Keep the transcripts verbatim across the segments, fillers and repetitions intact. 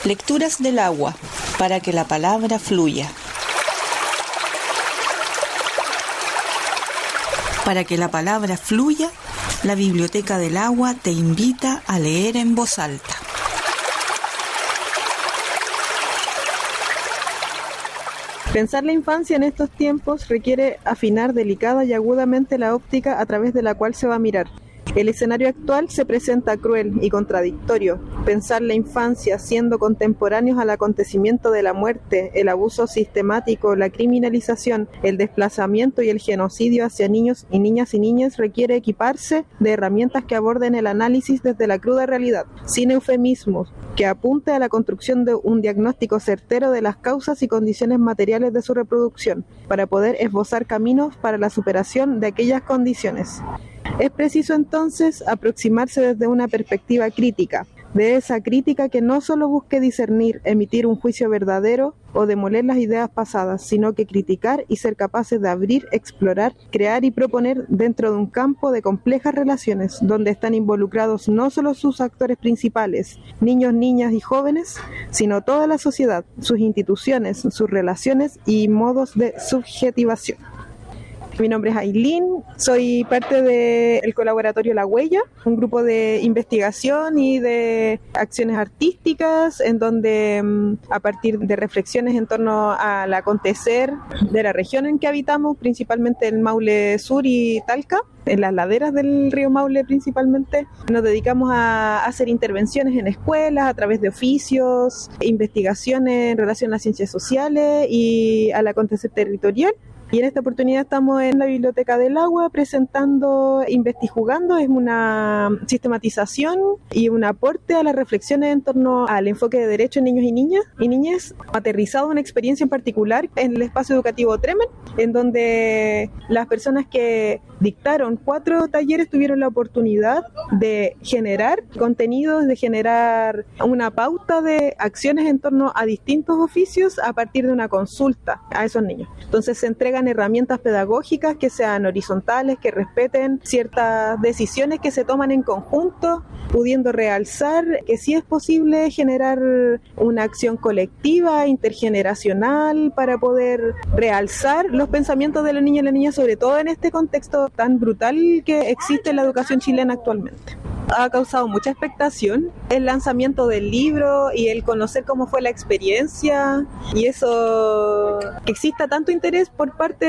Lecturas del agua, para que la palabra fluya. Para que la palabra fluya, la Biblioteca del Agua te invita a leer en voz alta. Pensar la infancia en estos tiempos requiere afinar delicada y agudamente la óptica a través de la cual se va a mirar. El escenario actual se presenta cruel y contradictorio. Pensar la infancia siendo contemporáneos al acontecimiento de la muerte, el abuso sistemático, la criminalización, el desplazamiento y el genocidio hacia niños y niñas y niñas requiere equiparse de herramientas que aborden el análisis desde la cruda realidad, sin eufemismos, que apunte a la construcción de un diagnóstico certero de las causas y condiciones materiales de su reproducción, para poder esbozar caminos para la superación de aquellas condiciones. Es preciso entonces aproximarse desde una perspectiva crítica, de esa crítica que no solo busque discernir, emitir un juicio verdadero o demoler las ideas pasadas, sino que criticar y ser capaces de abrir, explorar, crear y proponer dentro de un campo de complejas relaciones, donde están involucrados no solo sus actores principales, niños, niñas y jóvenes, sino toda la sociedad, sus instituciones, sus relaciones y modos de subjetivación. Mi nombre es Ailín, soy parte del colaboratorio La Huella, un grupo de investigación y de acciones artísticas en donde a partir de reflexiones en torno al acontecer de la región en que habitamos, principalmente el Maule Sur y Talca, en las laderas del río Maule principalmente, nos dedicamos a hacer intervenciones en escuelas a través de oficios, investigaciones en relación a las ciencias sociales y al acontecer territorial. Y en esta oportunidad estamos en la Biblioteca del Agua presentando Investigugando, es una sistematización y un aporte a las reflexiones en torno al enfoque de derechos en niños y niñas y niñas, aterrizado en una experiencia en particular en el espacio educativo Tremen, en donde las personas que dictaron cuatro talleres tuvieron la oportunidad de generar contenidos, de generar una pauta de acciones en torno a distintos oficios a partir de una consulta a esos niños. Entonces se entregan herramientas pedagógicas que sean horizontales, que respeten ciertas decisiones que se toman en conjunto, pudiendo realzar que sí es posible generar una acción colectiva, intergeneracional, para poder realzar los pensamientos de los niños y las niñas, sobre todo en este contexto tan brutal que existe en la educación chilena actualmente. Ha causado mucha expectación el lanzamiento del libro y el conocer cómo fue la experiencia, y eso, que exista tanto interés por parte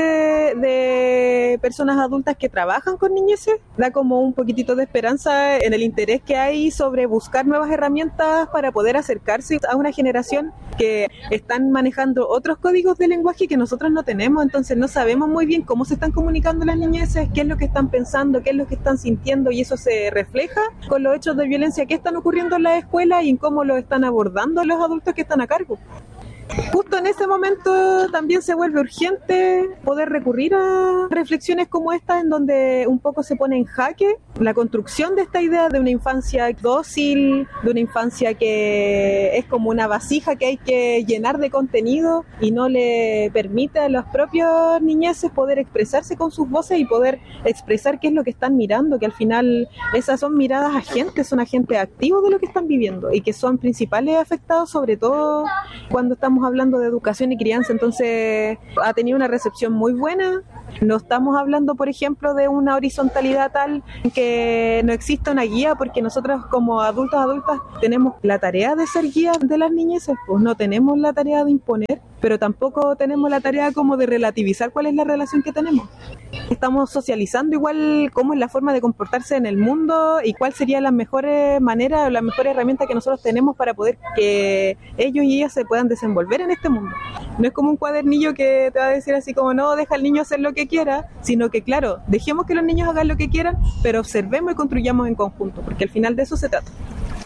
de personas adultas que trabajan con niñeces, da como un poquitito de esperanza en el interés que hay sobre buscar nuevas herramientas para poder acercarse a una generación que están manejando otros códigos de lenguaje que nosotros no tenemos, entonces no sabemos muy bien cómo se están comunicando las niñeces, qué es lo que están pensando, qué es lo que están sintiendo, y eso se refleja con los hechos de violencia que están ocurriendo en las escuelas y en cómo lo están abordando los adultos que están a cargo. Justo en ese momento también se vuelve urgente poder recurrir a reflexiones como esta, en donde un poco se pone en jaque la construcción de esta idea de una infancia dócil, de una infancia que es como una vasija que hay que llenar de contenido y no le permite a los propios niñeces poder expresarse con sus voces y poder expresar qué es lo que están mirando, que al final esas son miradas agentes, son agentes activos de lo que están viviendo y que son principales afectados, sobre todo cuando estamos hablando de educación y crianza. Entonces ha tenido una recepción muy buena. No estamos hablando, por ejemplo, de una horizontalidad tal que no exista una guía, porque nosotros como adultos adultas tenemos la tarea de ser guías de las niñeces, pues no tenemos la tarea de imponer, pero tampoco tenemos la tarea como de relativizar cuál es la relación que tenemos. Estamos socializando igual cómo es la forma de comportarse en el mundo y cuál sería la mejor manera o la mejor herramienta que nosotros tenemos para poder que ellos y ellas se puedan desenvolver en este mundo. No es como un cuadernillo que te va a decir así como no, deja al niño hacer lo que quiera, sino que claro, dejemos que los niños hagan lo que quieran, pero observemos y construyamos en conjunto, porque al final de eso se trata.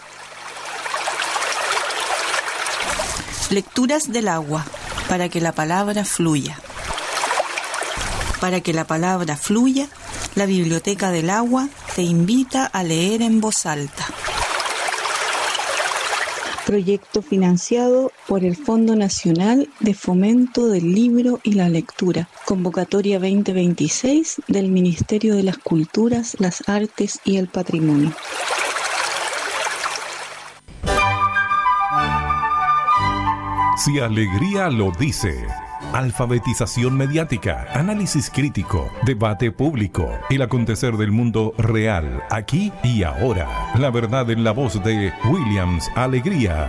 Lecturas del agua, para que la palabra fluya. Para que la palabra fluya, la Biblioteca del Agua te invita a leer en voz alta. Proyecto financiado por el Fondo Nacional de Fomento del Libro y la Lectura. Convocatoria veinte veintiséis del Ministerio de las Culturas, las Artes y el Patrimonio. Si Alegría lo dice. Alfabetización mediática, análisis crítico, debate público, el acontecer del mundo real, aquí y ahora. La verdad en la voz de Williams Alegría.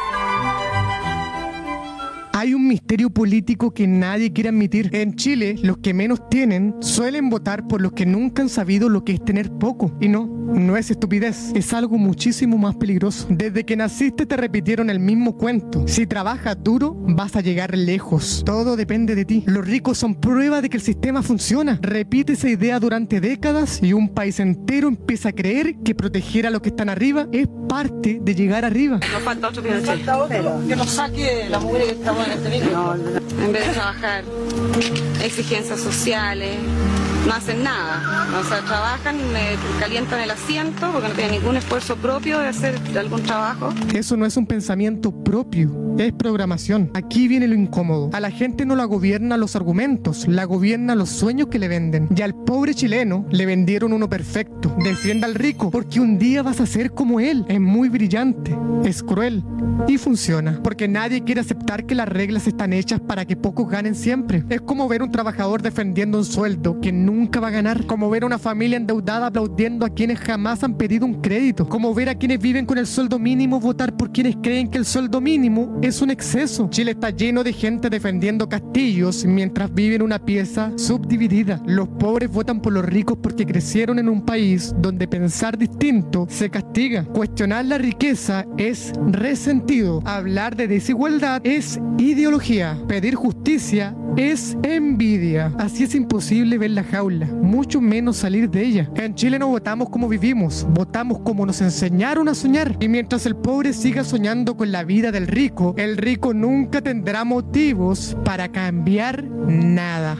Hay un misterio político que nadie quiere admitir. En Chile, los que menos tienen suelen votar por los que nunca han sabido lo que es tener poco. Y no, no es estupidez, es algo muchísimo más peligroso. Desde que naciste te repitieron el mismo cuento. Si trabajas duro, vas a llegar lejos. Todo depende de ti. Los ricos son prueba de que el sistema funciona. Repite esa idea durante décadas y un país entero empieza a creer que proteger a los que están arriba es parte de llegar arriba. Nos falta otro Pinochet. Nos falta otro. Que nos saque la mujer que estamos en este video. No, no, no. En vez de trabajar exigencias sociales, no hacen nada. O sea, trabajan, eh, calientan el asiento porque no tienen ningún esfuerzo propio de hacer algún trabajo. Eso no es un pensamiento propio, es programación. Aquí viene lo incómodo. A la gente no la gobiernan los argumentos, la gobiernan los sueños que le venden. Y al pobre chileno le vendieron uno perfecto. Defienda al rico, porque un día vas a ser como él. Es muy brillante, es cruel y funciona. Porque nadie quiere aceptar que las reglas están hechas para que pocos ganen siempre. Es como ver a un trabajador defendiendo un sueldo que nunca va a ganar. Como ver a una familia endeudada aplaudiendo a quienes jamás han pedido un crédito. Como ver a quienes viven con el sueldo mínimo votar por quienes creen que el sueldo mínimo es un exceso. Chile está lleno de gente defendiendo castillos mientras vive en una pieza subdividida. Los pobres votan por los ricos porque crecieron en un país donde pensar distinto se castiga. Cuestionar la riqueza es resentido. Hablar de desigualdad es ideología. Pedir justicia es envidia. Así es imposible ver la jaula, mucho menos salir de ella. En Chile no votamos como vivimos, votamos como nos enseñaron a soñar. Y mientras el pobre siga soñando con la vida del rico, el rico nunca tendrá motivos para cambiar nada.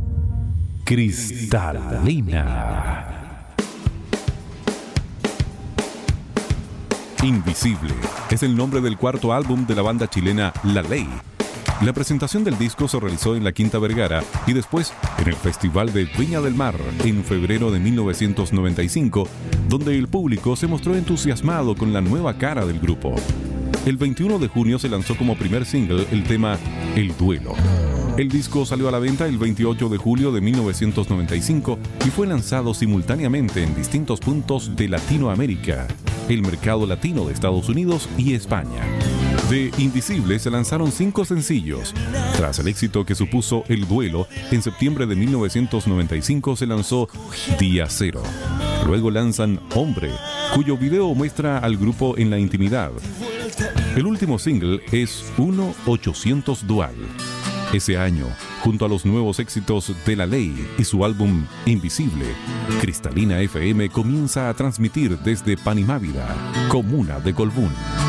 Cristalina. Invisible es el nombre del cuarto álbum de la banda chilena La Ley. La presentación del disco se realizó en la Quinta Vergara y después en el Festival de Viña del Mar en febrero de mil novecientos noventa y cinco, donde el público se mostró entusiasmado con la nueva cara del grupo. El veintiuno de junio se lanzó como primer single el tema El Duelo. El disco salió a la venta el veintiocho de julio de mil novecientos noventa y cinco y fue lanzado simultáneamente en distintos puntos de Latinoamérica, el mercado latino de Estados Unidos y España. De Invisible se lanzaron cinco sencillos. Tras el éxito que supuso El Duelo, en septiembre de mil novecientos noventa y cinco se lanzó Día Cero. Luego lanzan Hombre, cuyo video muestra al grupo en la intimidad. El último single es uno ochocientos Dual. Ese año, junto a los nuevos éxitos de La Ley y su álbum Invisible, Cristalina F M comienza a transmitir desde Panimávida, comuna de Colbún.